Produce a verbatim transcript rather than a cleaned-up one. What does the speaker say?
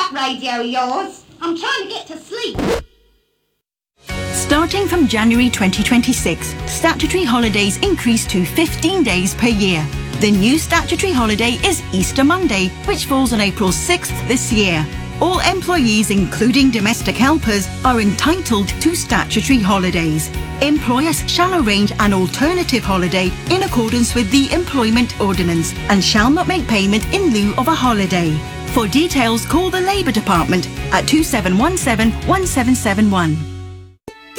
that radio of yours. I'm trying to get to sleep. Starting from January twenty twenty-six, statutory holidays increase to fifteen days per year. The new statutory holiday is Easter Monday, which falls on April sixth this year. All employees, including domestic helpers, are entitled to statutory holidays. Employers shall arrange an alternative holiday in accordance with the Employment Ordinance and shall not make payment in lieu of a holiday. For details, call the Labour Department at two seven one seven, one seven seven one.